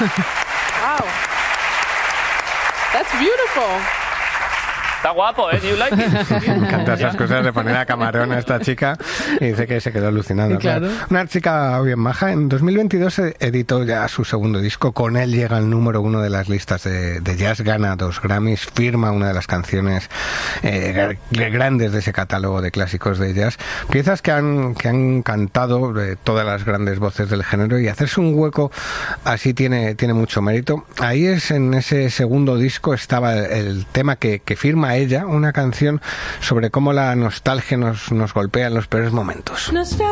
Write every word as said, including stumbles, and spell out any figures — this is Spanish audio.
Wow. That's beautiful. Está guapo, ¿eh? You like it? Me encantan esas cosas de poner a camarón a esta chica y dice que se quedó alucinada. Claro. Claro. Una chica bien maja. En dos mil veintidós editó ya su segundo disco. Con él llega al número uno de las listas de, de jazz, gana dos Grammys, firma una de las canciones eh, grandes de ese catálogo de clásicos de jazz. Piezas que han, que han cantado eh, todas las grandes voces del género, y hacerse un hueco así tiene, tiene mucho mérito. Ahí es, en ese segundo disco estaba el, el tema que, que firma ella, una canción sobre cómo la nostalgia nos, nos golpea en los peores momentos.